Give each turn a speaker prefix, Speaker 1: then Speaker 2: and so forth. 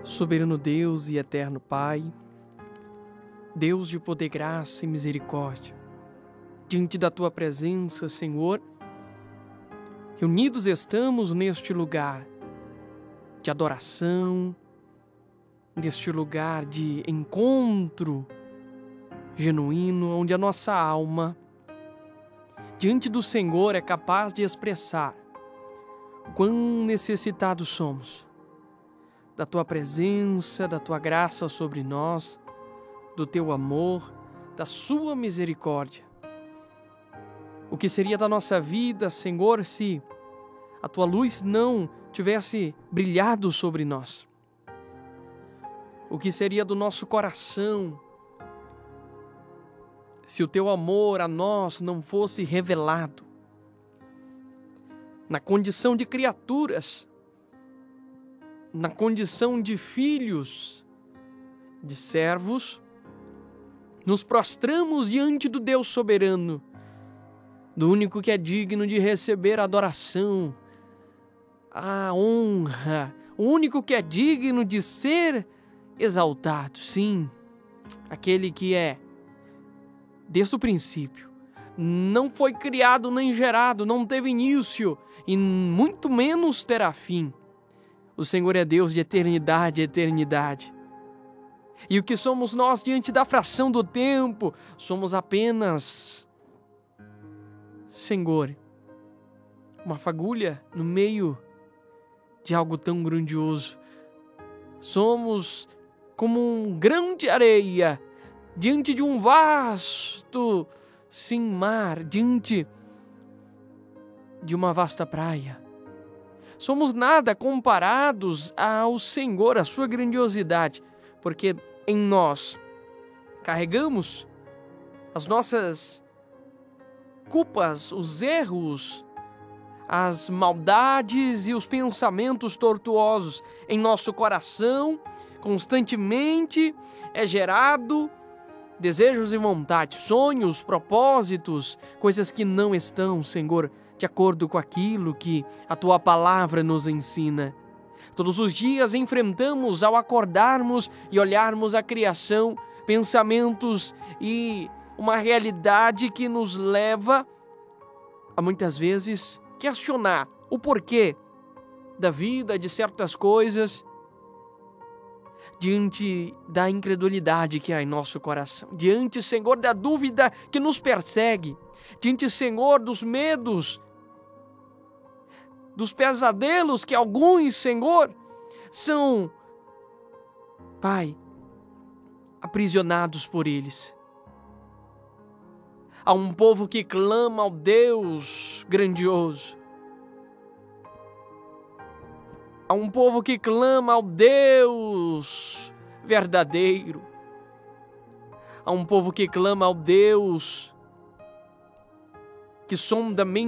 Speaker 1: Soberano Deus e eterno Pai, Deus de poder, graça e misericórdia, diante da Tua presença, Senhor, reunidos estamos neste lugar de adoração, neste lugar de encontro genuíno, onde a nossa alma, diante do Senhor, é capaz de expressar o quão necessitados somos da Tua presença, da Tua graça sobre nós, do Teu amor, da Sua misericórdia. O que seria da nossa vida, Senhor, se a Tua luz não tivesse brilhado sobre nós? O que seria do nosso coração se o Teu amor a nós não fosse revelado? Na condição de criaturas, na condição de filhos, de servos, nos prostramos diante do Deus soberano, do único que é digno de receber a adoração, a honra, o único que é digno de ser exaltado, sim, aquele que é, desde o princípio, não foi criado nem gerado, não teve início e muito menos terá fim. O Senhor é Deus de eternidade a eternidade. E o que somos nós diante da fração do tempo? Somos apenas, Senhor, uma fagulha no meio de algo tão grandioso. Somos como um grão de areia diante de um vasto, sim, mar, diante de uma vasta praia. Somos nada comparados ao Senhor, à sua grandiosidade, porque em nós carregamos as nossas culpas, os erros, as maldades e os pensamentos tortuosos. Em nosso coração, constantemente é gerado desejos e vontades, sonhos, propósitos, coisas que não estão, Senhor, de acordo com aquilo que a Tua palavra nos ensina. Todos os dias enfrentamos, ao acordarmos e olharmos a criação, pensamentos e uma realidade que nos leva a muitas vezes questionar o porquê da vida, de certas coisas, diante da incredulidade que há em nosso coração, diante, Senhor, da dúvida que nos persegue, diante, Senhor, dos medos, dos pesadelos que alguns, Senhor, são, Pai, aprisionados por eles. Há um povo que clama ao Deus grandioso. Há um povo que clama ao Deus verdadeiro. Há um povo que clama ao Deus que sonda mente